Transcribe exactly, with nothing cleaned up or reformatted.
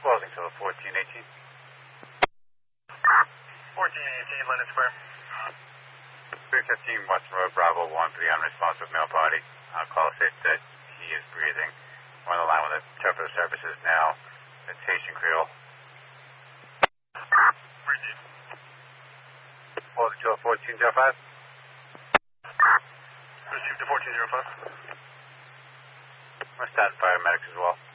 Closing to the fourteen eighteen. fourteen eighteen, London Square. three fifteen Western Road, Bravo one, three unresponsive male body. Uh, call safe that he is breathing. We're on the line with interpreter services now. It's Haitian Creole. Breathe. Closing to the fourteen oh five. Received to fourteen oh five. We're standing paramedics as well.